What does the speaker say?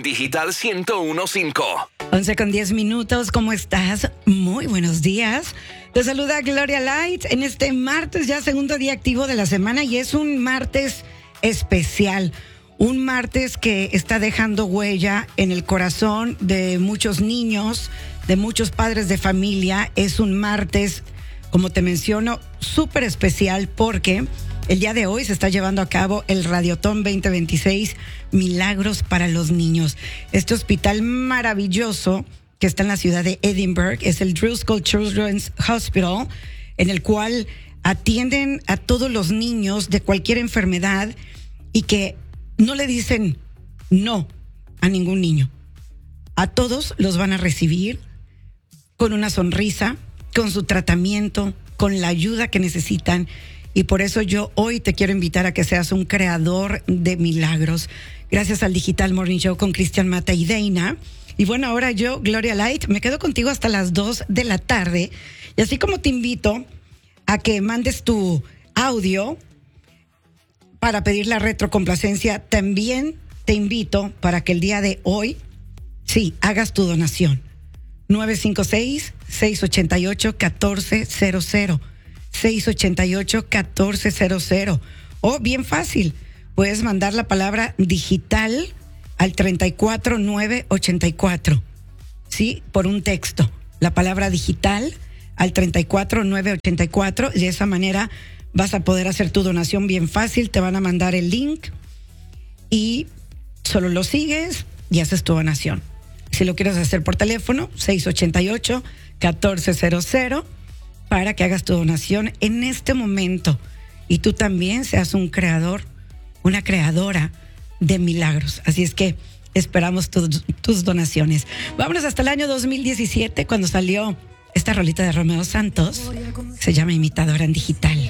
Digital 101.5. 11:10. ¿Cómo estás? Muy buenos días. Te saluda Gloria Light en este martes, ya segundo día activo de la semana, y es un martes especial. Un martes que está dejando huella en el corazón de muchos niños, de muchos padres de familia. Es un martes, como te menciono, súper especial porque el día de hoy se está llevando a cabo el Radiotón 2026 Milagros para los Niños. Este hospital maravilloso que está en la ciudad de Edinburgh es el Driscoll Children's Hospital, en el cual atienden a todos los niños de cualquier enfermedad y que no le dicen no a ningún niño. A todos los van a recibir con una sonrisa, con su tratamiento, con la ayuda que necesitan. Y por eso yo hoy te quiero invitar a que seas un creador de milagros. Gracias al Digital Morning Show con Cristian Mata y Deina. Y bueno, ahora yo, Gloria Light, me quedo contigo hasta las 2 de la tarde. Y así como te invito a que mandes tu audio para pedir la retrocomplacencia, también te invito para que el día de hoy, sí, hagas tu donación. 956-688-1400. 688-1400. O bien fácil, puedes mandar la palabra digital al 34984. Sí, por un texto. La palabra digital al 34984. De esa manera vas a poder hacer tu donación bien fácil. Te van a mandar el link y solo lo sigues y haces tu donación. Si lo quieres hacer por teléfono, 688-1400, para que hagas tu donación en este momento y tú también seas un creador, una creadora de milagros. Así es que esperamos tus donaciones. Vámonos hasta el año 2017, cuando salió esta rolita de Romeo Santos. Se llama Imitadora en Digital.